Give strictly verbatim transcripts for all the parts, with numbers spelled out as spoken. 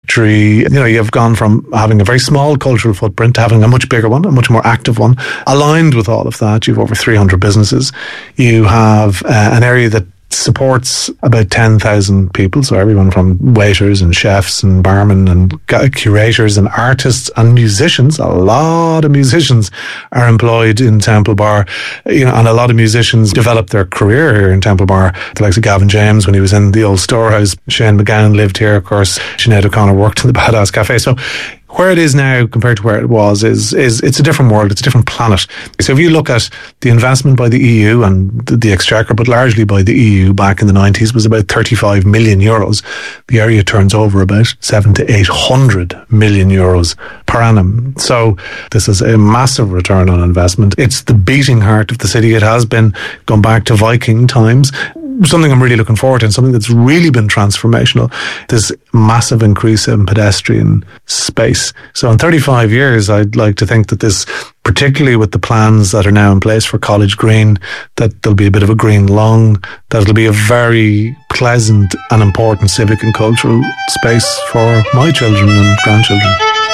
history. You know, you've gone from having a very small cultural footprint to having a much bigger one, a much more active one. Aligned with all of that, you've over three hundred businesses. You have uh, an area that supports about ten thousand people, so everyone from waiters and chefs and barmen and curators and artists and musicians. A lot of musicians are employed in Temple Bar, you know, and a lot of musicians developed their career here in Temple Bar. The likes of Gavin James when he was in the old Storehouse. Shane McGowan lived here, of course. Sinead O'Connor worked in the Badass Cafe. So where it is now compared to where it was is is it's a different world, it's a different planet. So if you look at the investment by the E U and the, the Exchequer, but largely by the E U back in the nineties, was about thirty-five million euros. The area turns over about seven to eight hundred million euros per annum. So this is a massive return on investment. It's the beating heart of the city. It has been going back to Viking times. Something I'm really looking forward to, and something that's really been transformational, this massive increase in pedestrian space. So in thirty-five years, I'd like to think that this, particularly with the plans that are now in place for College Green, that there'll be a bit of a green lung, that it'll be a very pleasant and important civic and cultural space for my children and grandchildren.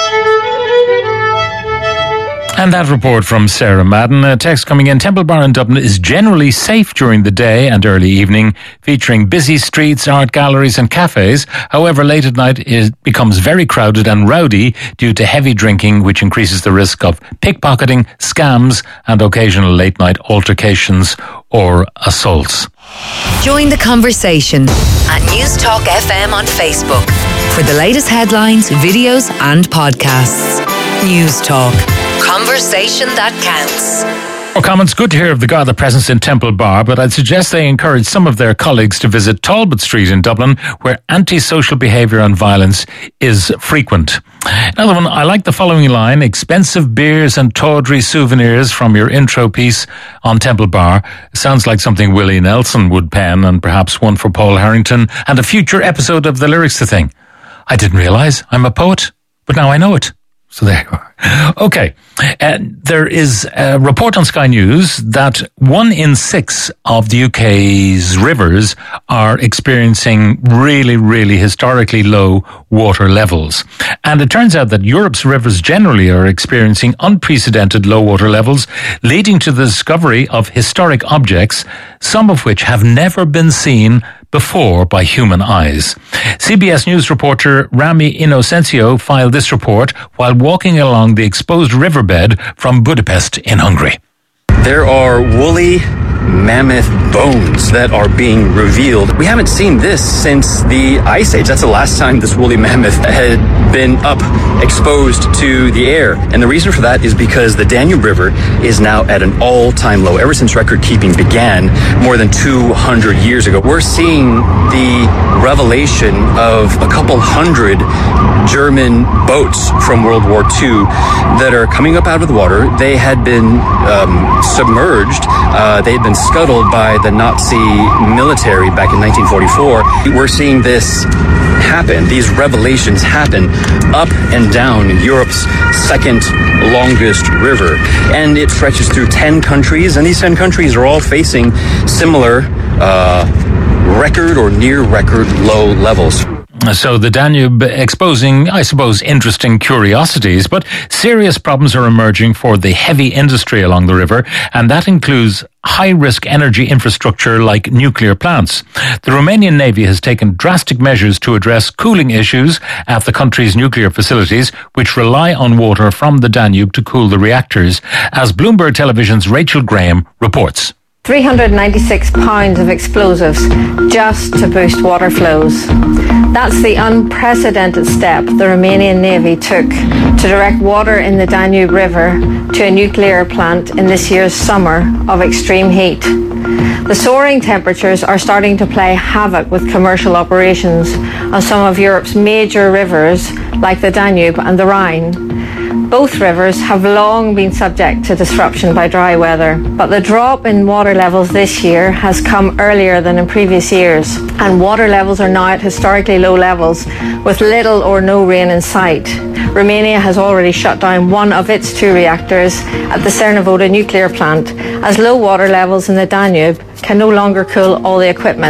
And that report from Sarah Madden. A text coming in. Temple Bar in Dublin is generally safe during the day and early evening, featuring busy streets, art galleries and cafes. However, late at night it becomes very crowded and rowdy due to heavy drinking, which increases the risk of pickpocketing, scams and occasional late night altercations or assaults. Join the conversation at News Talk F M on Facebook for the latest headlines, videos and podcasts. News Talk. Conversation that counts. More comments. Good to hear of the Garda presence in Temple Bar, but I'd suggest they encourage some of their colleagues to visit Talbot Street in Dublin, where antisocial behaviour and violence is frequent. Another one, I like the following line: expensive beers and tawdry souvenirs from your intro piece on Temple Bar. Sounds like something Willie Nelson would pen, and perhaps one for Paul Harrington and a future episode of The Lyrics to Thing. I didn't realise I'm a poet, but now I know it. So there you are. Okay. Uh, there is a report on Sky News that one in six of the U K's rivers are experiencing really, really historically low water levels. And it turns out that Europe's rivers generally are experiencing unprecedented low water levels, leading to the discovery of historic objects, some of which have never been seen before by human eyes. C B S News reporter Rami Inocencio filed this report while walking along the exposed riverbed from Budapest in Hungary. There are woolly mammoth bones that are being revealed. We haven't seen this since the Ice Age. That's the last time this woolly mammoth had been up, exposed to the air. And the reason for that is because the Danube River is now at an all-time low. Ever since record keeping began more than two hundred years ago, we're seeing the revelation of a couple hundred German boats from World War Two that are coming up out of the water. They had been um, submerged. Uh, they had been scuttled by the Nazi military back in nineteen forty-four. We're seeing this happen, these revelations happen up and down Europe's second longest river. And it stretches through ten countries, and these ten countries are all facing similar uh, record or near record low levels. So the Danube exposing, I suppose, interesting curiosities, but serious problems are emerging for the heavy industry along the river, and that includes high-risk energy infrastructure like nuclear plants. The Romanian Navy has taken drastic measures to address cooling issues at the country's nuclear facilities, which rely on water from the Danube to cool the reactors, as Bloomberg Television's Rachel Graham reports. three hundred ninety-six pounds of explosives just to boost water flows. That's the unprecedented step the Romanian Navy took to direct water in the Danube River to a nuclear plant in this year's summer of extreme heat. The soaring temperatures are starting to play havoc with commercial operations on some of Europe's major rivers like the Danube and the Rhine. Both rivers have long been subject to disruption by dry weather, but the drop in water levels this year has come earlier than in previous years, and water levels are now at historically low levels with little or no rain in sight. Romania has already shut down one of its two reactors at the Cernavoda nuclear plant, as low water levels in the Danube can no longer cool all the equipment.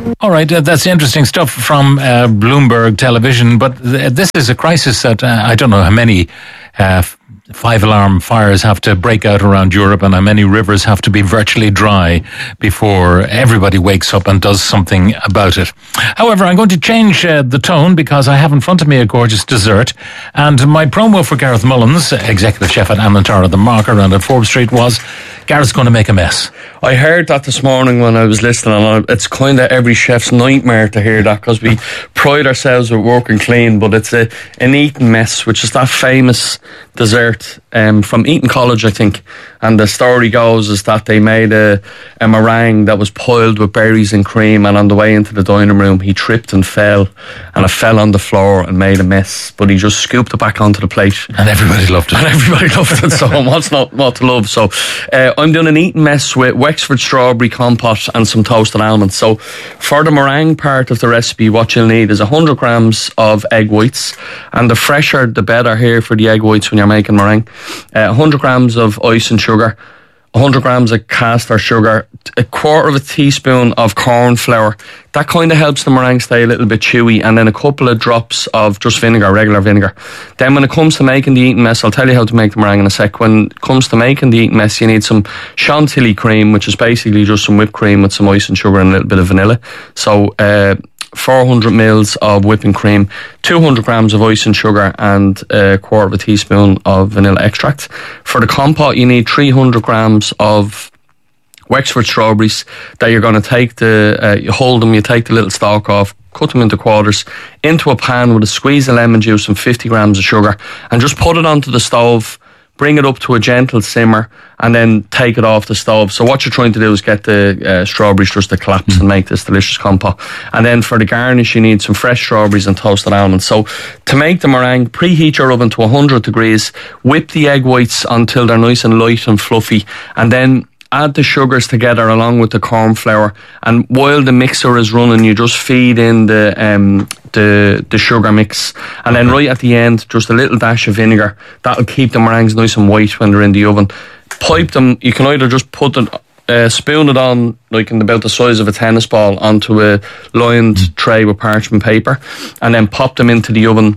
All right, uh, that's interesting stuff from uh, Bloomberg Television, but th- this is a crisis that uh, I don't know how many uh, five-alarm fires have to break out around Europe and how many rivers have to be virtually dry before everybody wakes up and does something about it. However, I'm going to change uh, the tone because I have in front of me a gorgeous dessert, and my promo for Gareth Mullins, executive chef at Amantara The Marker and at Forbes Street, was Gareth's going to make a mess. I heard that this morning when I was listening, and it's kind of every chef's nightmare to hear that, because we pride ourselves with working clean, but it's a, an Eton mess, which is that famous dessert um, from Eton College, I think. And the story goes is that they made a, a meringue that was piled with berries and cream, and on the way into the dining room he tripped and fell, and it fell on the floor and made a mess, but he just scooped it back onto the plate. And everybody loved it. And everybody loved it, so what's not, not to love? So uh, I'm doing an Eton mess with Wexford strawberry compote and some toasted almonds. So for the meringue part of the recipe, what you'll need is one hundred grams of egg whites, and the fresher the better here for the egg whites when you're making meringue. Uh, one hundred grams of ice and sugar, one hundred grams of caster sugar, a quarter of a teaspoon of corn flour. That kind of helps the meringue stay a little bit chewy, and then a couple of drops of just vinegar, regular vinegar. Then when it comes to making the Eton mess, I'll tell you how to make the meringue in a sec. When it comes to making the Eton mess, you need some chantilly cream, which is basically just some whipped cream with some ice and sugar and a little bit of vanilla. So uh, four hundred mils of whipping cream, two hundred grams of ice and sugar, and a quarter of a teaspoon of vanilla extract. For the compote, you need three hundred grams of Wexford strawberries that you're going to take the, uh, you hold them, you take the little stalk off, cut them into quarters, into a pan with a squeeze of lemon juice and fifty grams of sugar, and just put it onto the stove. Bring it up to a gentle simmer, and then take it off the stove. So what you're trying to do is get the uh, strawberries just to collapse mm. and make this delicious compote. And then for the garnish, you need some fresh strawberries and toasted almonds. So to make the meringue, preheat your oven to one hundred degrees, whip the egg whites until they're nice and light and fluffy, and then add the sugars together along with the corn flour, and while the mixer is running, you just feed in the um, the the sugar mix, and then right at the end, just a little dash of vinegar. That'll keep the meringues nice and white when they're in the oven. Pipe them. You can either just put it, uh, spoon it on, like in about the size of a tennis ball, onto a lined tray with parchment paper, and then pop them into the oven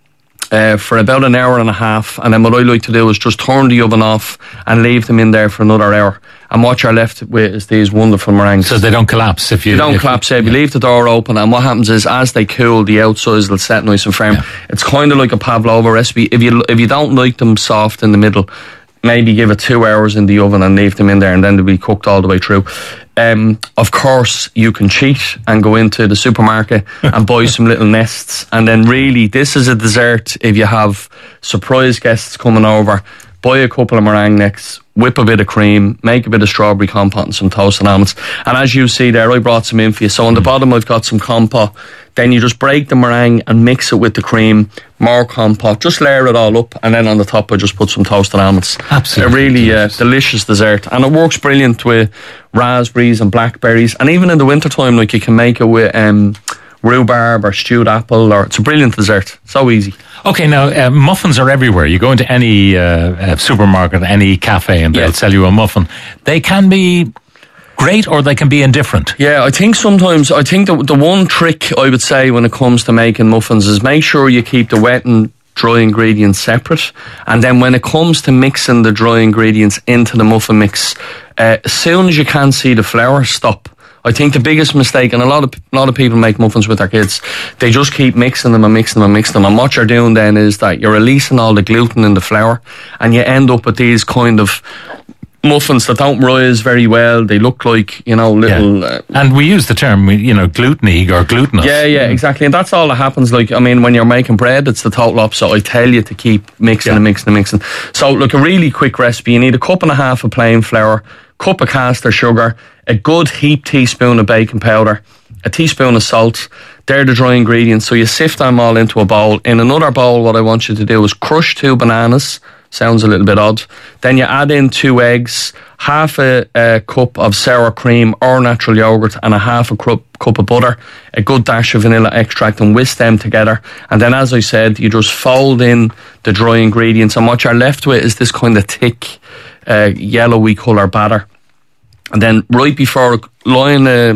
Uh, for about an hour and a half, and then what I like to do is just turn the oven off and leave them in there for another hour. And what you're left with is these wonderful meringues. So they don't collapse if you... They don't if collapse, you, yeah. You leave the door open, and what happens is, as they cool, the outsides will set nice and firm. Yeah. It's kind of like a pavlova recipe. If you if you don't like them soft in the middle, maybe give it two hours in the oven and leave them in there, and then they'll be cooked all the way through. Um, of course, you can cheat and go into the supermarket and buy some little nests, and then really, this is a dessert if you have surprise guests coming over. Buy a couple of meringue nests, whip a bit of cream, make a bit of strawberry compote and some toasted almonds. And as you see there, I brought some in for you. So on the bottom, I've got some compote. Then you just break the meringue and mix it with the cream, more compote, just layer it all up, and then on the top I just put some toasted almonds. Absolutely. A really uh, delicious dessert, and it works brilliant with raspberries and blackberries, and even in the winter time, like, you can make it with um, rhubarb or stewed apple, or it's a brilliant dessert. So easy. Okay, now uh, muffins are everywhere. You go into any uh, uh, supermarket, any cafe, and they'll yeah. sell you a muffin. They can be great, or they can be indifferent. Yeah, I think sometimes, I think the, the one trick I would say when it comes to making muffins is make sure you keep the wet and dry ingredients separate, and then when it comes to mixing the dry ingredients into the muffin mix, uh, as soon as you can see the flour, stop. I think the biggest mistake, and a lot of a lot of people make muffins with their kids, they just keep mixing them and mixing them and mixing them, and what you're doing then is that you're releasing all the gluten in the flour, and you end up with these kind of muffins that don't rise very well. They look like, you know, little... Yeah. Uh, and we use the term, you know, gluteny or glutinous. Yeah, yeah, exactly. And that's all that happens. Like, I mean, when you're making bread, it's the total opposite. I tell you to keep mixing yeah. and mixing and mixing. So, look, a really quick recipe. You need a cup and a half of plain flour, cup of caster sugar, a good heaped teaspoon of baking powder, a teaspoon of salt. They're the dry ingredients. So you sift them all into a bowl. In another bowl, what I want you to do is crush two bananas. Sounds a little bit odd. Then you add in two eggs, half a, a cup of sour cream or natural yogurt, and a half a cup, cup of butter, a good dash of vanilla extract, and whisk them together. And then, as I said, you just fold in the dry ingredients, and what you're left with is this kind of thick, uh, yellowy colour batter. And then right before, line a,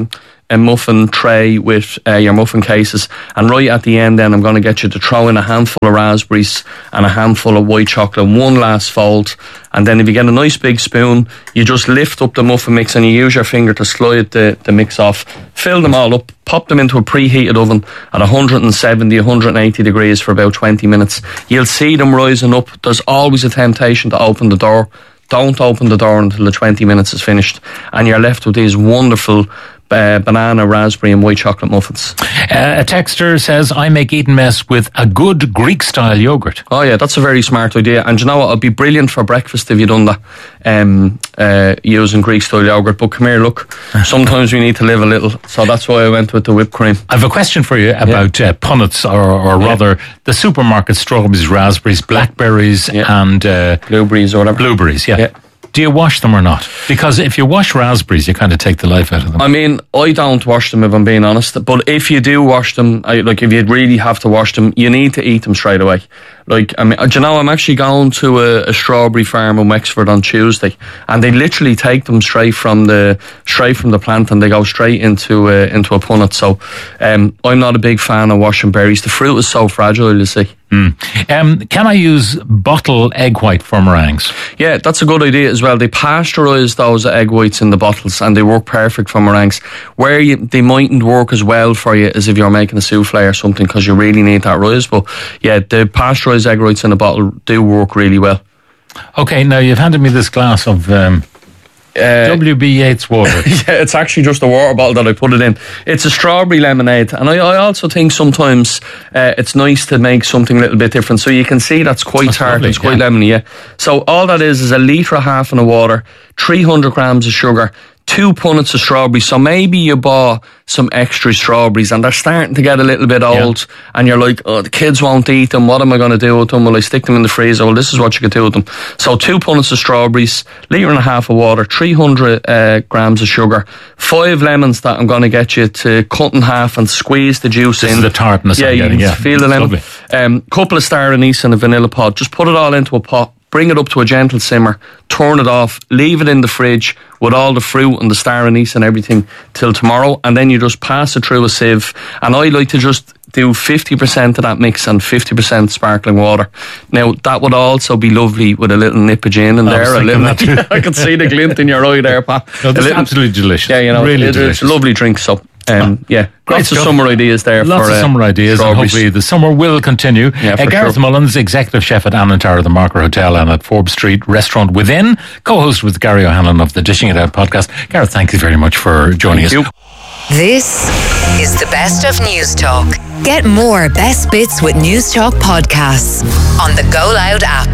a muffin tray with uh, your muffin cases, and right at the end then I'm going to get you to throw in a handful of raspberries and a handful of white chocolate, one last fold, and then if you get a nice big spoon, you just lift up the muffin mix and you use your finger to slide the, the mix off, fill them all up, pop them into a preheated oven at one hundred seventy, one hundred eighty degrees for about twenty minutes. You'll see them rising up. There's always a temptation to open the door. Don't open the door until the twenty minutes is finished, and you're left with these wonderful uh, banana, raspberry and white chocolate muffins. Uh, a texter says, I make Eton Mess with a good Greek-style yoghurt. Oh yeah, that's a very smart idea. And you know what, it'd be brilliant for breakfast if you done that, um, uh, using Greek-style yoghurt. But come here, look, sometimes we need to live a little, so that's why I went with the whipped cream. I have a question for you about yeah. uh, punnets, or, or rather yeah. the supermarket strawberries, raspberries, blackberries yeah. and uh, blueberries or whatever. Blueberries, yeah. yeah. Do you wash them or not? Because if you wash raspberries, you kind of take the life out of them. I mean, I don't wash them if I'm being honest. But if you do wash them, I, like if you really have to wash them, you need to eat them straight away. Like, I mean, do you know, I'm actually going to a, a strawberry farm in Wexford on Tuesday, and they literally take them straight from the straight from the plant, and they go straight into a, into a punnet. So, um, I'm not a big fan of washing berries. The fruit is so fragile, you see. Mm. Um, can I use bottle egg white for meringues? Yeah, that's a good idea as well. They pasteurise those egg whites in the bottles, and they work perfect for meringues. Where you, they mightn't work as well for you as if you're making a souffle or something, because you really need that rise. But yeah, the pasteurised egg whites in a bottle do work really well. Okay, now you've handed me this glass of um, uh, W B Yeats water. Yeah, it's actually just a water bottle that I put it in. It's a strawberry lemonade, and I, I also think sometimes uh, it's nice to make something a little bit different. So you can see that's quite that's tart, lovely, it's quite yeah. lemony, yeah. So all that is is a litre and a half of water, three hundred grams of sugar, two punnets of strawberries. So maybe you bought some extra strawberries and they're starting to get a little bit old, yeah. and you're like, oh, the kids won't eat them. What am I going to do with them? Will I stick them in the freezer? Well, this is what you could do with them. So two punnets of strawberries, litre and a half of water, three hundred uh, grams of sugar, five lemons that I'm going to get you to cut in half and squeeze the juice this in. Is the tartness yeah, I'm you getting, can yeah. feel the lemon. Um, couple of star anise and a vanilla pod. Just put it all into a pot. Bring it up to a gentle simmer, turn it off, leave it in the fridge with all the fruit and the star anise and everything till tomorrow, and then you just pass it through a sieve. And I like to just do fifty percent of that mix and fifty percent sparkling water. Now, that would also be lovely with a little nip of gin in there. A little, I can see the glint in your eye there, Pat. No, this is absolutely delicious. Yeah, you know, really it, delicious. It's a lovely drink, so... Um, yeah, Great lots stuff. of summer ideas there. Lots for, of uh, summer ideas, and hopefully the summer will continue. Yeah, uh, Gareth sure. Mullins, executive chef at Annantara, the Marker Hotel, and at Forbes Street Restaurant Within, co-host with Gary O'Hanlon of the Dishing It Out podcast. Gareth, thank you very much for joining thank us. You. This is the best of News Talk. Get more best bits with News Talk podcasts on the Go Loud app.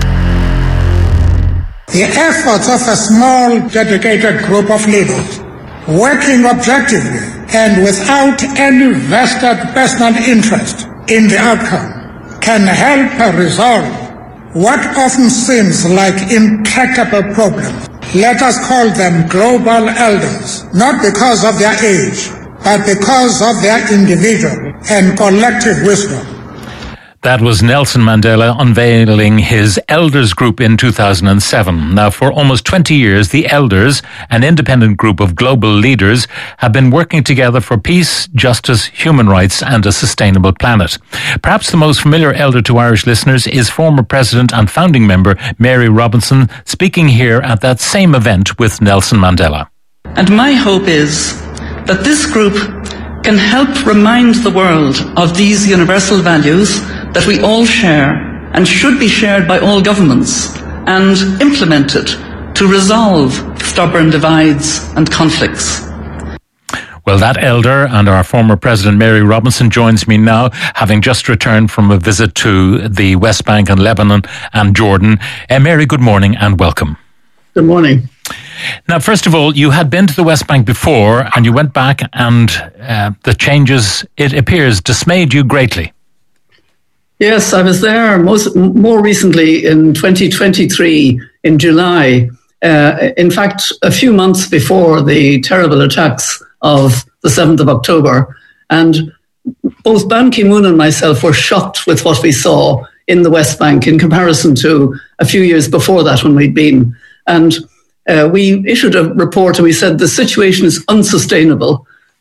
The efforts of a small, dedicated group of leaders working objectively and without any vested personal interest in the outcome can help resolve what often seems like intractable problems. Let us call them global elders, not because of their age, but because of their individual and collective wisdom. That was Nelson Mandela unveiling his Elders Group in two thousand seven. Now, for almost twenty years, the Elders, an independent group of global leaders, have been working together for peace, justice, human rights and a sustainable planet. Perhaps the most familiar elder to Irish listeners is former President and founding member Mary Robinson, speaking here at that same event with Nelson Mandela. And my hope is that this group can help remind the world of these universal values that we all share and should be shared by all governments, and implemented to resolve stubborn divides and conflicts. Well, that elder and our former President Mary Robinson joins me now, having just returned from a visit to the West Bank and Lebanon and Jordan. Uh, Mary, good morning and welcome. Good morning. Now, first of all, you had been to the West Bank before and you went back, and uh, the changes, it appears, dismayed you greatly. Yes, I was there most, more recently in twenty twenty-three in July. Uh, in fact, a few months before the terrible attacks of the seventh of October. And both Ban Ki-moon and myself were shocked with what we saw in the West Bank in comparison to a few years before that when we'd been. And uh, we issued a report and we said the situation is unsustainable.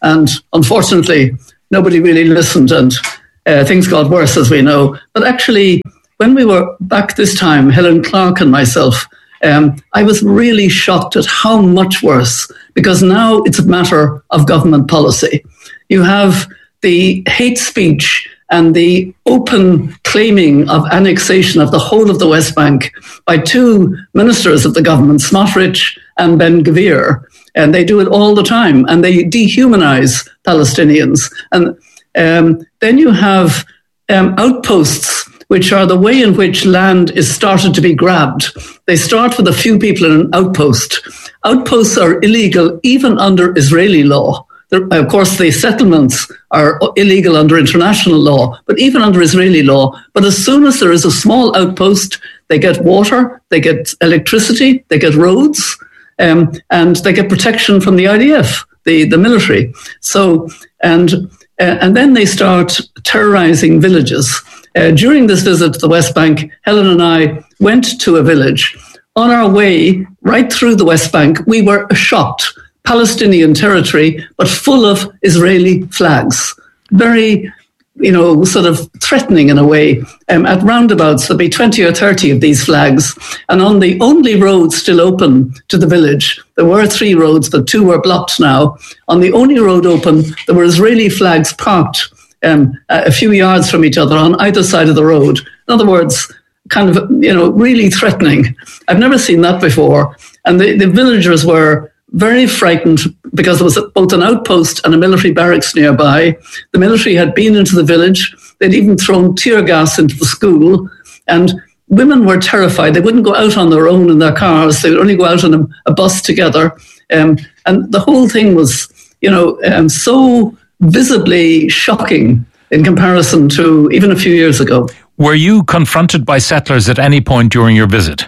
And unfortunately, nobody really listened, and uh, things got worse, as we know. But actually, when we were back this time, Helen Clark and myself, um, I was really shocked at how much worse, because now it's a matter of government policy. You have the hate speech and the open claiming of annexation of the whole of the West Bank by two ministers of the government, Smotrich and Ben-Gvir. And they do it all the time, and they dehumanize Palestinians. And um, then you have um, outposts, which are the way in which land is started to be grabbed. They start with a few people in an outpost. Outposts are illegal even under Israeli law. Of course, the settlements are illegal under international law, but even under Israeli law. But as soon as there is a small outpost, they get water, they get electricity, they get roads, um, and they get protection from the I D F, the, the military. So, and, uh, and then they start terrorizing villages. Uh, during this visit to the West Bank, Helen and I went to a village. On our way right through the West Bank, we were shocked. Palestinian territory, but full of Israeli flags. Very, you know, sort of threatening in a way. Um, at roundabouts, there'll be twenty or thirty of these flags. And on the only road still open to the village, there were three roads, but two were blocked now. On the only road open, there were Israeli flags parked um, a few yards from each other on either side of the road. In other words, kind of, you know, really threatening. I've never seen that before. And the, the villagers were very frightened because there was both an outpost and a military barracks nearby. The military had been into the village. They'd even thrown tear gas into the school. And women were terrified. They wouldn't go out on their own in their cars. They would only go out on a, a bus together. Um, and the whole thing was, you know, um, so visibly shocking in comparison to even a few years ago. Were you confronted by settlers at any point during your visit?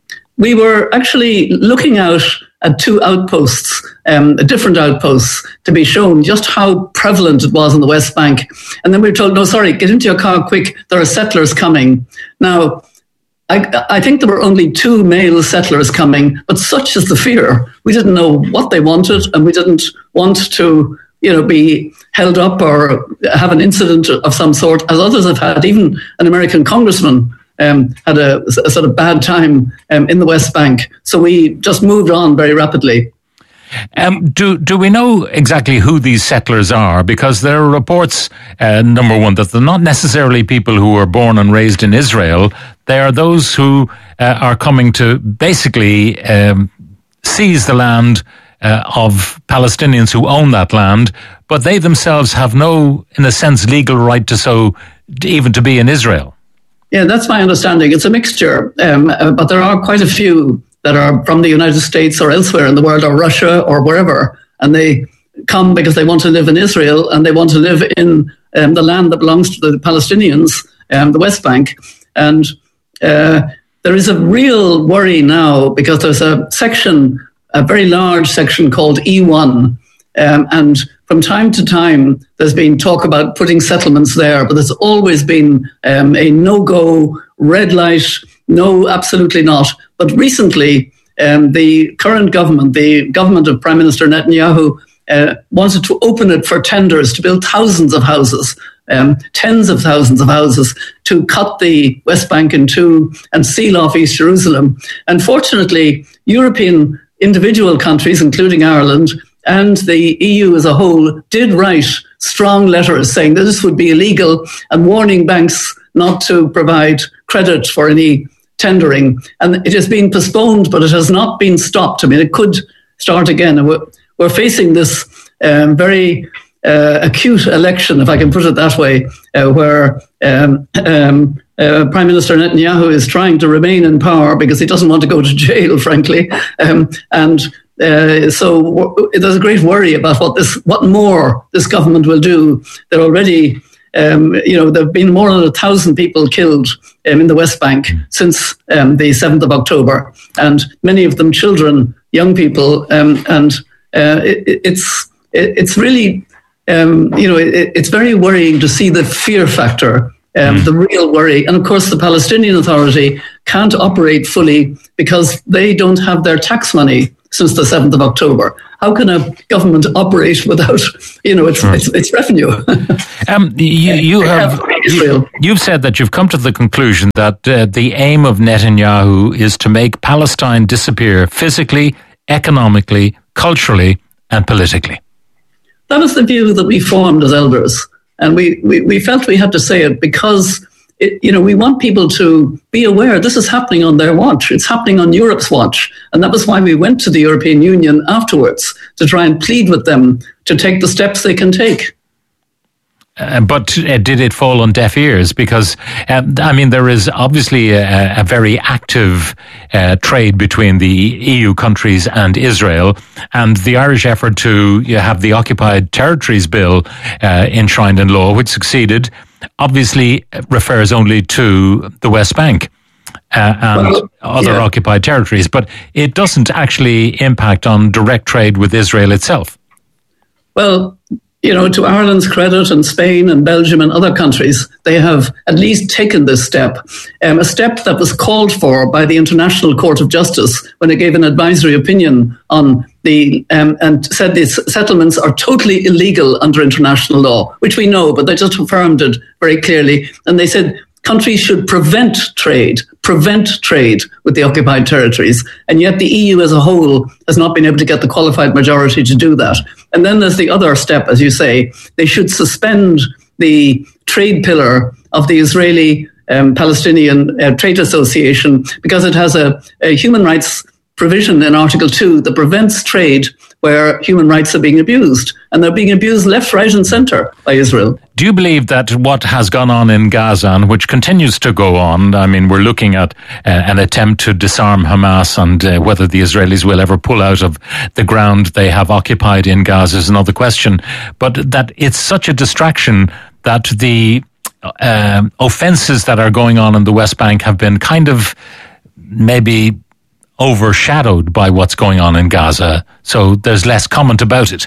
We were actually looking out at two outposts, um, different outposts, to be shown just how prevalent it was in the West Bank. And then we were told, no, sorry, get into your car quick, there are settlers coming. Now, I, I think there were only two male settlers coming, but such is the fear. We didn't know what they wanted, and we didn't want to, you know, be held up or have an incident of some sort, as others have had. Even an American congressman Um, had a, a sort of bad time um, in the West Bank. So we just moved on very rapidly. Um, do do we know exactly who these settlers are? Because there are reports, uh, number one, that they're not necessarily people who were born and raised in Israel. They are those who uh, are coming to basically um, seize the land uh, of Palestinians who own that land, but they themselves have no, in a sense, legal right to so, even to be in Israel. Yeah, that's my understanding. It's a mixture, um, uh, but there are quite a few that are from the United States or elsewhere in the world, or Russia or wherever, and they come because they want to live in Israel and they want to live in um, the land that belongs to the Palestinians, um, the West Bank. And uh, there is a real worry now because there's a section, a very large section called E one, um, and from time to time, there's been talk about putting settlements there, but there's always been um, a no-go, red light, no, absolutely not. But recently, um, the current government, the government of Prime Minister Netanyahu, uh, wanted to open it for tenders to build thousands of houses, um, tens of thousands of houses, to cut the West Bank in two and seal off East Jerusalem. Unfortunately, European individual countries, including Ireland, and the E U as a whole, did write strong letters saying that this would be illegal and warning banks not to provide credit for any tendering. And it has been postponed, but it has not been stopped. I mean, it could start again. And we're, we're facing this um, very uh, acute election, if I can put it that way, uh, where um, um, uh, Prime Minister Netanyahu is trying to remain in power because he doesn't want to go to jail, frankly. Um, and Uh, so w- there's a great worry about what this, what more this government will do. They're already, um, you know, there've been more than a thousand people killed um, in the West Bank since um, the seventh of October, and many of them children, young people, um, and uh, it, it's it, it's really, um, you know, it, it's very worrying to see the fear factor. Um, mm. The real worry. And of course, the Palestinian Authority can't operate fully because they don't have their tax money since the seventh of October. How can a government operate without, you know, its sure. its, its revenue? um, you, you have you, you've said that you've come to the conclusion that uh, the aim of Netanyahu is to make Palestine disappear physically, economically, culturally, and politically. That was the view that we formed as elders, and we we, we felt we had to say it because. It, you know, we want people to be aware this is happening on their watch. It's happening on Europe's watch. And that was why we went to the European Union afterwards to try and plead with them to take the steps they can take. Uh, but uh, did it fall on deaf ears? Because, uh, I mean, there is obviously a, a very active uh, trade between the E U countries and Israel, and the Irish effort to uh, have the Occupied Territories Bill uh, enshrined in law, which succeeded, obviously refers only to the West Bank uh, and well, other yeah. occupied territories, but it doesn't actually impact on direct trade with Israel itself. Well, you know, to Ireland's credit, and Spain and Belgium and other countries, they have at least taken this step, um, a step that was called for by the International Court of Justice when it gave an advisory opinion on the, um, and said these settlements are totally illegal under international law, which we know, but they just affirmed it very clearly. And they said countries should prevent trade, prevent trade with the occupied territories. And yet the E U as a whole has not been able to get the qualified majority to do that. And then there's the other step, as you say, they should suspend the trade pillar of the Israeli um, Palestinian uh, Trade Association because it has a, a human rights provision in Article two that prevents trade where human rights are being abused. And they're being abused left, right and centre by Israel. Do you believe that what has gone on in Gaza, and which continues to go on, I mean, we're looking at uh, an attempt to disarm Hamas, and uh, whether the Israelis will ever pull out of the ground they have occupied in Gaza is another question, but that it's such a distraction that the uh, offences that are going on in the West Bank have been kind of maybe overshadowed by what's going on in Gaza, so there's less comment about it.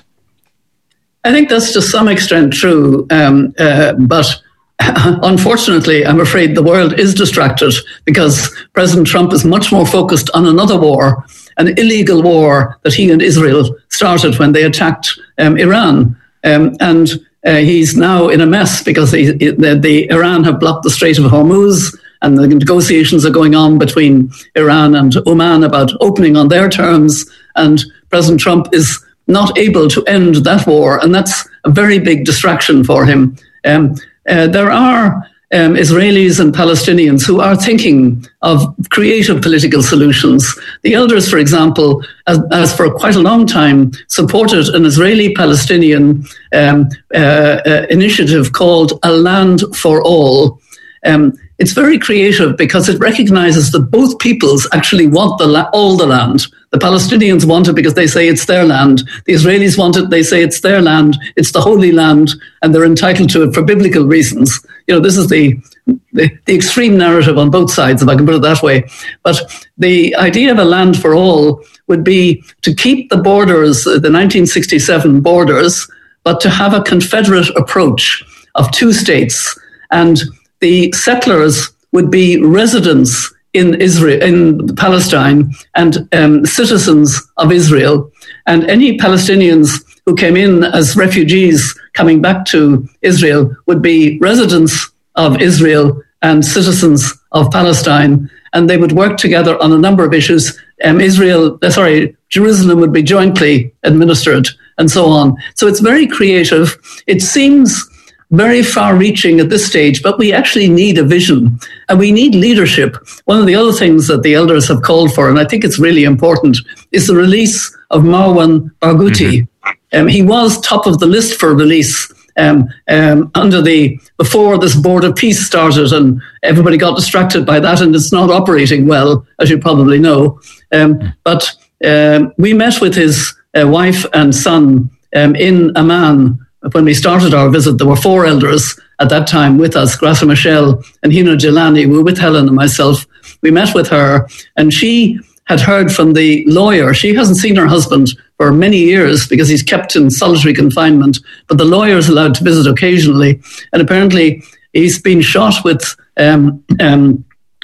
I think that's to some extent true, um, uh, but unfortunately, I'm afraid the world is distracted because President Trump is much more focused on another war, an illegal war that he and Israel started when they attacked um, Iran. Um, and uh, he's now in a mess because he, the, the Iran have blocked the Strait of Hormuz, and the negotiations are going on between Iran and Oman about opening on their terms. And President Trump is not able to end that war. And that's a very big distraction for him. Um, uh, there are um, Israelis and Palestinians who are thinking of creative political solutions. The elders, for example, as, as for quite a long time, supported an Israeli-Palestinian um, uh, uh, initiative called A Land for All. Um, It's very creative because it recognizes that both peoples actually want the la- all the land. The Palestinians want it because they say it's their land. The Israelis want it, they say it's their land. It's the holy land, and they're entitled to it for biblical reasons. You know, this is the, the, the extreme narrative on both sides, if I can put it that way. But the idea of a land for all would be to keep the borders, the nineteen sixty-seven borders, but to have a confederate approach of two states. And the settlers would be residents in Israel, in Palestine, and um, citizens of Israel. And any Palestinians who came in as refugees coming back to Israel would be residents of Israel and citizens of Palestine. And they would work together on a number of issues. Um, Israel, uh, sorry, Jerusalem would be jointly administered, and so on. So it's very creative. It seems very far-reaching at this stage, but we actually need a vision and we need leadership. One of the other things that the elders have called for, and I think it's really important, is the release of Marwan Barghouti. Mm-hmm. Um, he was top of the list for release um, um, under the before this Board of Peace started, and everybody got distracted by that, and it's not operating well, as you probably know. Um, but um, we met with his uh, wife and son um, in Amman. When we started our visit, there were four elders at that time with us, Graça Michel and Hina Jelani. We were with Helen and myself. We met with her, and she had heard from the lawyer. She hasn't seen her husband for many years because he's kept in solitary confinement, but the lawyer is allowed to visit occasionally. And apparently he's been shot with um, um,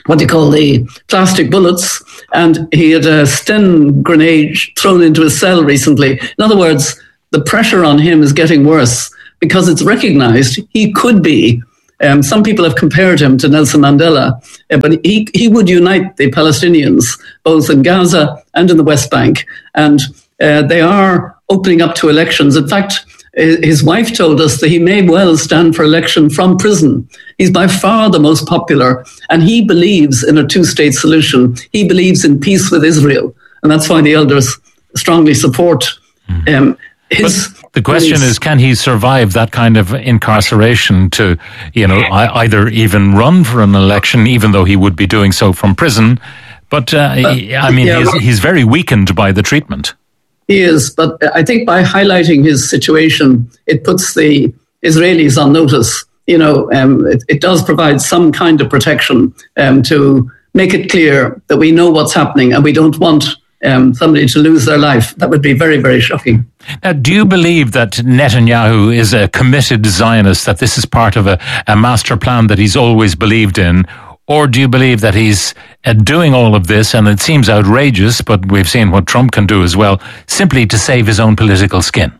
what do you call the plastic bullets, and he had a Sten grenade thrown into his cell recently. In other words, the pressure on him is getting worse because it's recognized he could be. Um, some people have compared him to Nelson Mandela, uh, but he, he would unite the Palestinians, both in Gaza and in the West Bank. And uh, they are opening up to elections. In fact, his wife told us that he may well stand for election from prison. He's by far the most popular, and he believes in a two-state solution. He believes in peace with Israel, and that's why the elders strongly support um, his... But the question release. is, can he survive that kind of incarceration to, you know, either even run for an election, even though he would be doing so from prison? But, uh, uh, I mean, yeah, he's, he's very weakened by the treatment. He is, but I think by highlighting his situation, it puts the Israelis on notice. You know, um, it, it does provide some kind of protection um, to make it clear that we know what's happening and we don't want um, somebody to lose their life. That would be very, very shocking. Now, do you believe that Netanyahu is a committed Zionist, that this is part of a, a master plan that he's always believed in? Or do you believe that he's uh, doing all of this, and it seems outrageous, but we've seen what Trump can do as well, simply to save his own political skin?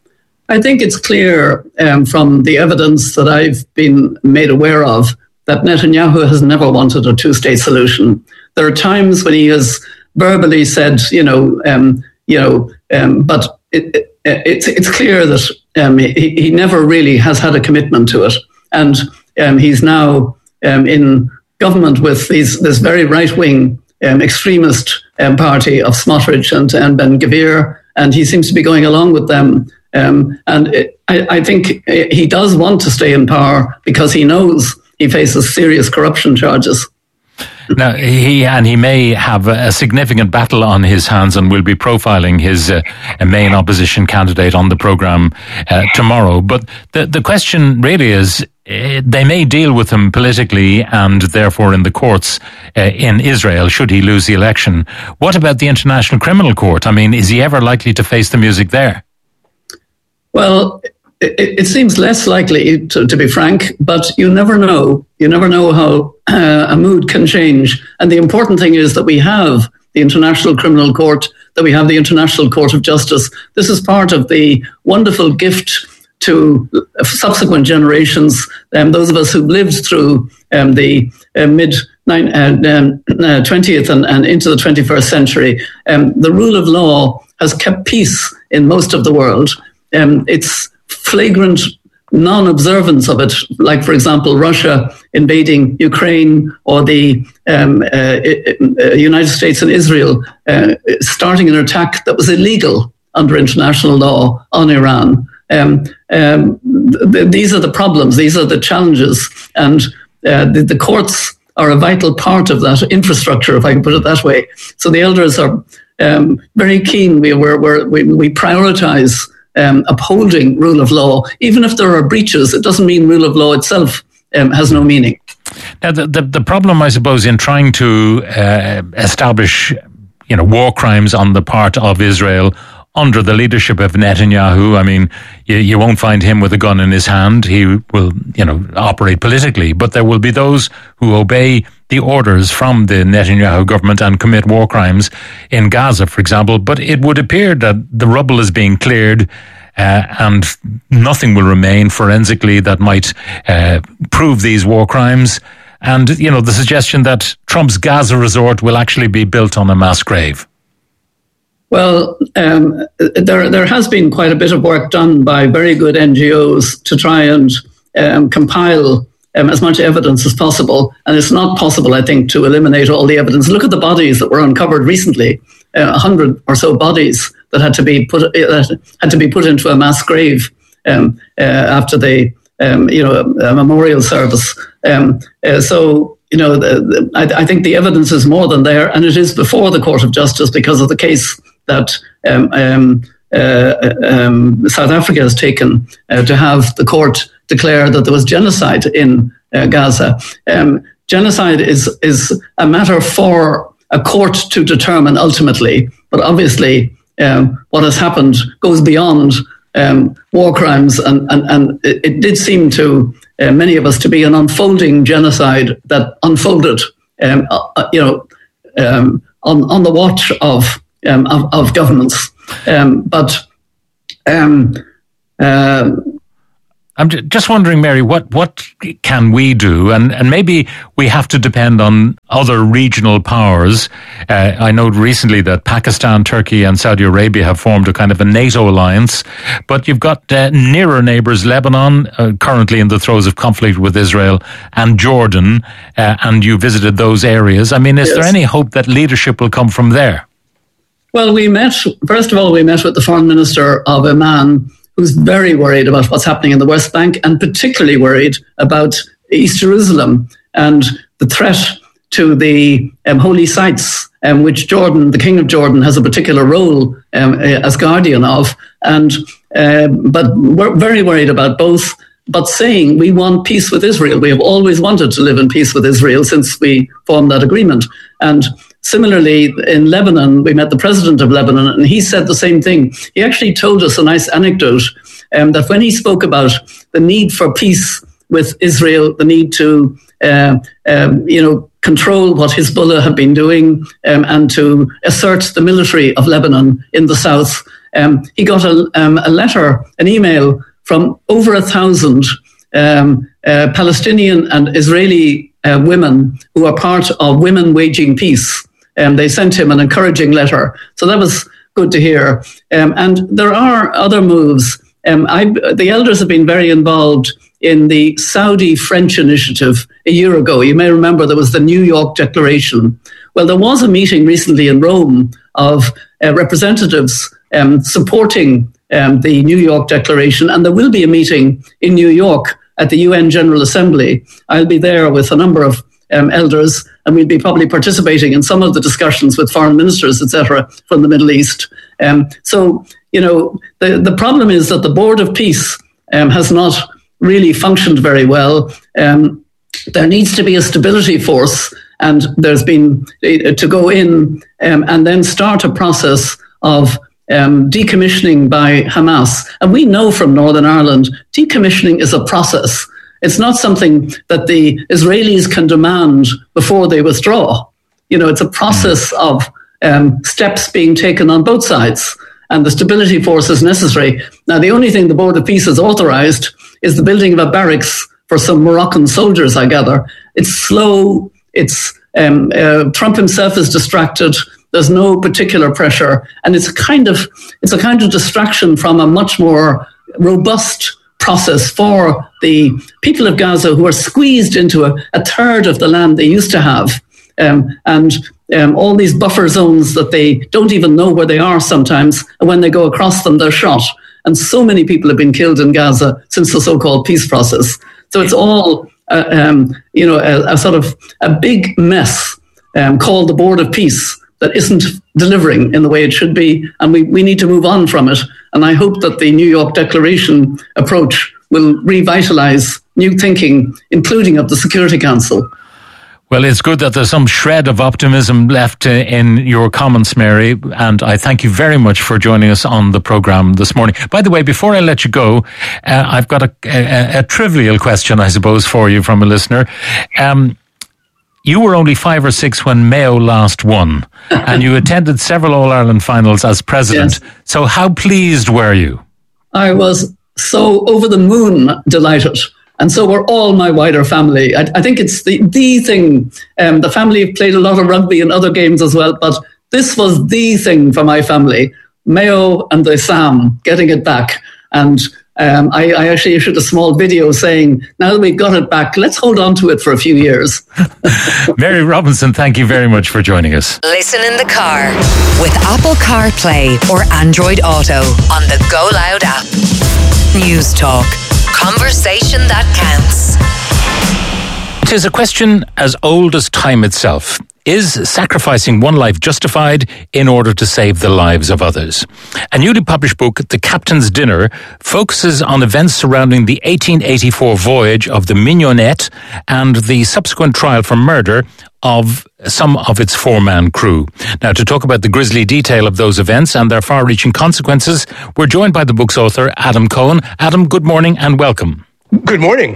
I think it's clear um, from the evidence that I've been made aware of that Netanyahu has never wanted a two-state solution. There are times when he has verbally said, you know, um, you know, um, but it, it, it's it's clear that um, he, he never really has had a commitment to it, and um, he's now um, in government with these, this very right-wing um, extremist um, party of Smotrich and, and Ben-Gvir, and he seems to be going along with them. Um, and it, I, I think he does want to stay in power because he knows he faces serious corruption charges. Now, he and he may have a significant battle on his hands, and we'll be profiling his uh, main opposition candidate on the programme uh, tomorrow. But the, the question really is, uh, they may deal with him politically and therefore in the courts uh, in Israel, should he lose the election. What about the International Criminal Court? I mean, is he ever likely to face the music there? Well, it, it seems less likely, to, to be frank, but you never know. You never know how uh, a mood can change. And the important thing is that we have the International Criminal Court, that we have the International Court of Justice. This is part of the wonderful gift to subsequent generations, um, those of us who lived through um, the uh, mid twentieth and, and into the twenty-first century. Um, the rule of law has kept peace in most of the world. Um, it's flagrant non-observance of it, like, for example, Russia invading Ukraine, or the um, uh, uh, United States and Israel uh, starting an attack that was illegal under international law on Iran. Um, um, th- these are the problems, these are the challenges, and uh, the, the courts are a vital part of that infrastructure, if I can put it that way. So the elders are um, very keen. We, we're, we're, we, we prioritize Um, upholding rule of law. Even if there are breaches, it doesn't mean rule of law itself um, has no meaning. Now, the, the, the problem, I suppose, in trying to uh, establish, you know, war crimes on the part of Israel under the leadership of Netanyahu, I mean, you, you won't find him with a gun in his hand. He will, you know, operate politically, but there will be those who obey the orders from the Netanyahu government and commit war crimes in Gaza, for example. But it would appear that the rubble is being cleared uh, and nothing will remain forensically that might uh, prove these war crimes. And, you know, the suggestion that Trump's Gaza resort will actually be built on a mass grave. Well, um, there there has been quite a bit of work done by very good N G Os to try and um, compile um, as much evidence as possible. And it's not possible, I think, to eliminate all the evidence. Look at the bodies that were uncovered recently, a uh, hundred or so bodies that had to be put uh, had to be put into a mass grave um, uh, after the um, you know a memorial service. Um, uh, so. You know, the, the, I, I think the evidence is more than there, and it is before the Court of Justice because of the case that um, um, uh, um, South Africa has taken uh, to have the court declare that there was genocide in uh, Gaza. Um, genocide is is a matter for a court to determine ultimately, but obviously um, what has happened goes beyond um, war crimes, and, and, and it, it did seem to Uh, many of us to be an unfolding genocide that unfolded um, uh, you know, um, on on the watch of um, of, of governments. Um, but um, uh, I'm just wondering, Mary, what, what can we do? And, and maybe we have to depend on other regional powers. Uh, I know recently that Pakistan, Turkey and Saudi Arabia have formed a kind of a NATO alliance. But you've got uh, nearer neighbours, Lebanon, uh, currently in the throes of conflict with Israel, and Jordan, uh, and you visited those areas. I mean, is yes. there any hope that leadership will come from there? Well, we met, first of all, we met with the foreign minister of Oman, who's very worried about what's happening in the West Bank, and particularly worried about East Jerusalem and the threat to the um, holy sites, um, which Jordan, the King of Jordan, has a particular role um, as guardian of. And uh, but we're very worried about both, but saying we want peace with Israel. We have always wanted to live in peace with Israel since we formed that agreement. And similarly, in Lebanon, we met the president of Lebanon, and he said the same thing. He actually told us a nice anecdote um, that when he spoke about the need for peace with Israel, the need to, uh, um, you know, control what Hezbollah have been doing um, and to assert the military of Lebanon in the south, um, he got a, um, a letter, an email from over a thousand um, uh, Palestinian and Israeli uh, women who are part of Women Waging Peace. Um, they sent him an encouraging letter. So that was good to hear. Um, and there are other moves. Um, I, the elders have been very involved in the Saudi-French initiative a year ago. You may remember there was the New York Declaration. Well, there was a meeting recently in Rome of uh, representatives um, supporting um, the New York Declaration, and there will be a meeting in New York at the U N General Assembly. I'll be there with a number of um, elders, and we'll be probably participating in some of the discussions with foreign ministers, et cetera, from the Middle East. Um, so, you know, the, the problem is that the Board of Peace um, has not really functioned very well. Um, there needs to be a stability force, and there's been uh, to go in um, and then start a process of um, decommissioning by Hamas. And we know from Northern Ireland, decommissioning is a process. It's not something that the Israelis can demand before they withdraw. You know, it's a process of um, steps being taken on both sides, and the stability force is necessary. Now, the only thing the Board of Peace has authorized is the building of a barracks for some Moroccan soldiers, I gather. It's slow. It's um, uh, Trump himself is distracted. There's no particular pressure, and it's a kind of it's a kind of distraction from a much more robust process for the people of Gaza, who are squeezed into a, a third of the land they used to have, um, and um, all these buffer zones that they don't even know where they are sometimes, and when they go across them, they're shot. And so many people have been killed in Gaza since the so-called peace process. So it's all, uh, um, you know, a, a sort of a big mess um, called the Board of Peace that isn't delivering in the way it should be. And we, we need to move on from it. And I hope that the New York Declaration approach will revitalize new thinking, including of the Security Council. Well, it's good that there's some shred of optimism left uh, in your comments, Mary, and I thank you very much for joining us on the programme this morning. By the way, before I let you go, uh, I've got a, a, a trivial question, I suppose, for you from a listener. Um, you were only five or six when Mayo last won, and you attended several All-Ireland finals as president. Yes. So how pleased were you? I was so over the moon delighted. And so we're all my wider family. I, I think it's the, the thing. Um, the family played a lot of rugby and other games as well, but this was the thing for my family. Mayo and the Sam, getting it back. And um, I, I actually issued a small video saying, now that we've got it back, let's hold on to it for a few years. Mary Robinson, thank you very much for joining us. Listen in the car with Apple CarPlay or Android Auto on the Go Loud app. News Talk. Conversation that counts. It is a question as old as time itself. Is sacrificing one life justified in order to save the lives of others? A newly published book, The Captain's Dinner, focuses on events surrounding the eighteen eighty-four voyage of the Mignonette and the subsequent trial for murder of some of its four-man crew. Now, to talk about the grisly detail of those events and their far-reaching consequences, we're joined by the book's author, Adam Cohen. Adam, good morning and welcome. Good morning.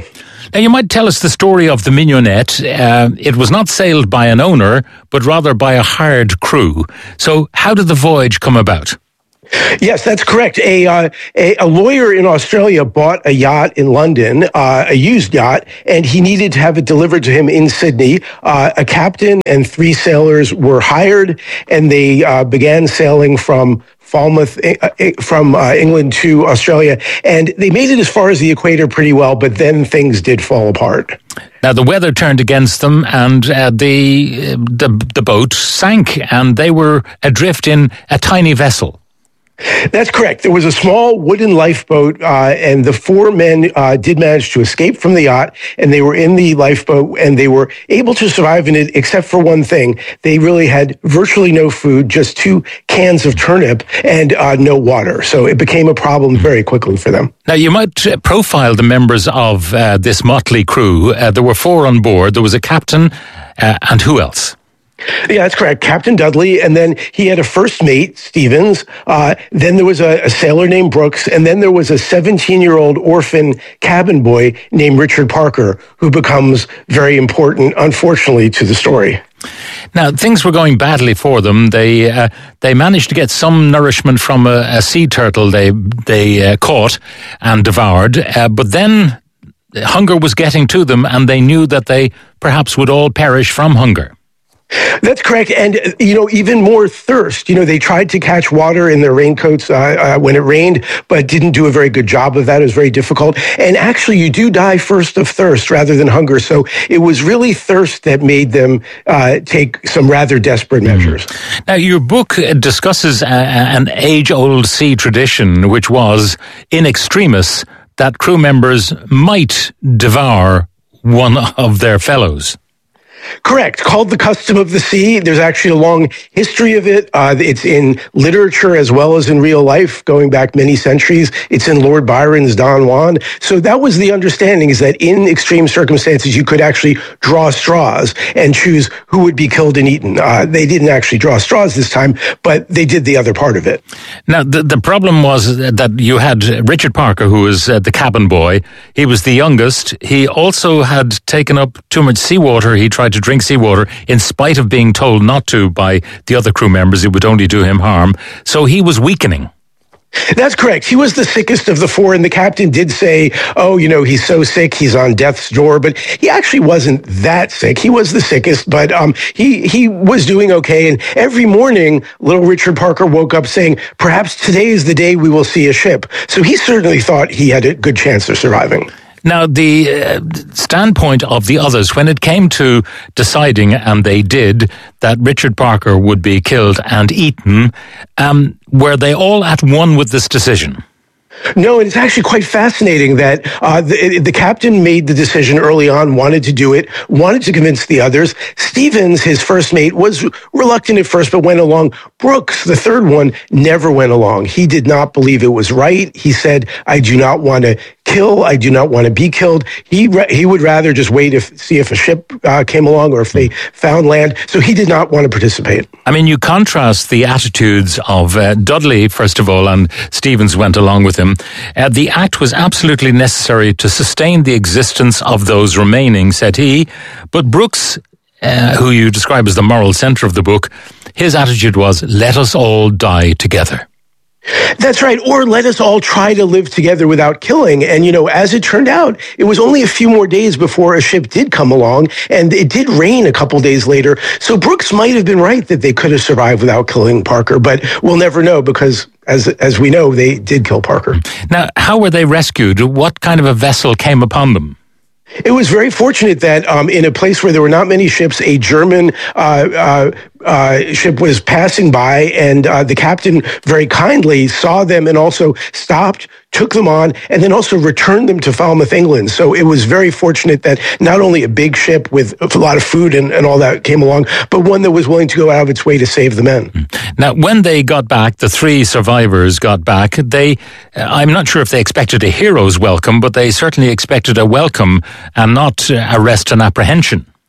Now, you might tell us the story of the Mignonette. Uh, it was not sailed by an owner, but rather by a hired crew. So how did the voyage come about? Yes, that's correct. A, uh, a a lawyer in Australia bought a yacht in London, uh, a used yacht, and he needed to have it delivered to him in Sydney. Uh, a captain and three sailors were hired, and they uh, began sailing from Falmouth, uh, from uh, England to Australia, and they made it as far as the equator pretty well, but then things did fall apart. Now, the weather turned against them, and uh, the, the the boat sank, and they were adrift in a tiny vessel. That's correct. There was a small wooden lifeboat, uh, and the four men uh, did manage to escape from the yacht, and they were in the lifeboat, and they were able to survive in it, except for one thing. They really had virtually no food, just two cans of turnip, and uh, no water. So it became a problem very quickly for them. Now, you might uh, profile the members of uh, this motley crew. Uh, there were four on board. There was a captain, uh, and who else? Yeah, that's correct. Captain Dudley, and then he had a first mate, Stevens. Uh, then there was a, a sailor named Brooks, and then there was a seventeen-year-old orphan cabin boy named Richard Parker, who becomes very important, unfortunately, to the story. Now, things were going badly for them. They uh, they managed to get some nourishment from a, a sea turtle they they uh, caught and devoured, uh, but then hunger was getting to them, and they knew that they perhaps would all perish from hunger. That's correct. And, you know, even more thirst. You know, they tried to catch water in their raincoats uh, uh, when it rained, but didn't do a very good job of that. It was very difficult. And actually, you do die first of thirst rather than hunger. So it was really thirst that made them uh, take some rather desperate measures. Now, your book discusses a, an age-old sea tradition, which was, in extremis, that crew members might devour one of their fellows. Correct. Called the custom of the sea. There's actually a long history of it. Uh, it's in literature as well as in real life, going back many centuries. It's in Lord Byron's Don Juan. So that was the understanding, is that in extreme circumstances, you could actually draw straws and choose who would be killed and eaten. Uh, they didn't actually draw straws this time, but they did the other part of it. Now, the, the problem was that you had Richard Parker, who was uh, the cabin boy. He was the youngest. He also had taken up too much seawater. He tried to drink seawater in spite of being told not to by the other crew members. It would only do him harm. So he was weakening. That's correct. He was the sickest of the four, and the captain did say, oh, you know, he's so sick, he's on death's door, but he actually wasn't that sick. He was the sickest, but um, he, he was doing okay, and every morning, little Richard Parker woke up saying, perhaps today is the day we will see a ship. So he certainly thought he had a good chance of surviving. Now, the uh, standpoint of the others, when it came to deciding, and they did, that Richard Parker would be killed and eaten, um, were they all at one with this decision? No, and it's actually quite fascinating that uh, the, the captain made the decision early on, wanted to do it, wanted to convince the others. Stevens, his first mate, was reluctant at first, but went along. Brooks, the third one, never went along. He did not believe it was right. He said, I do not want to kill. I do not want to be killed. He he would rather just wait if see if a ship uh, came along or if they found land. So he did not want to participate. I mean, you contrast the attitudes of uh, Dudley, first of all, and Stevens went along with him. Uh, the act was absolutely necessary to sustain the existence of those remaining, said he. But Brooks, uh, who you describe as the moral centre of the book, his attitude was, let us all die together. That's right. Or let us all try to live together without killing. And, you know, as it turned out, it was only a few more days before a ship did come along, and it did rain a couple days later. So Brooks might have been right that they could have survived without killing Parker, but we'll never know because, as as we know, they did kill Parker. Now, how were they rescued? What kind of a vessel came upon them? It was very fortunate that um, in a place where there were not many ships, a German uh, uh, uh, ship was passing by, and uh, the captain very kindly saw them and also stopped, took them on, and then also returned them to Falmouth, England. So it was very fortunate that not only a big ship with a lot of food and, and all that came along, but one that was willing to go out of its way to save the men. Now, when they got back, the three survivors got back, they, uh, I'm not sure if they expected a hero's welcome, but they certainly expected a welcome and not uh, arrest and apprehension.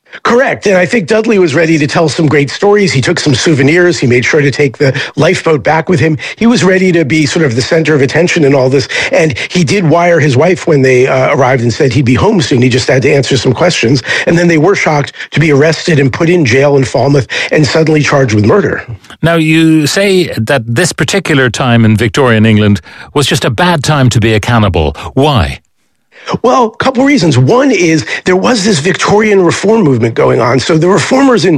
Correct. And I think Dudley was ready to tell some great stories. He took some souvenirs. He made sure to take the lifeboat back with him. He was ready to be sort of the center of attention in all this. And he did wire his wife when they uh, arrived and said he'd be home soon. He just had to answer some questions. And then they were shocked to be arrested and put in jail in Falmouth and suddenly charged with murder. Now, you say that this particular time in Victorian England was just a bad time to be a cannibal. Why? Well, a couple reasons. One is there was this Victorian reform movement going on. So the reformers in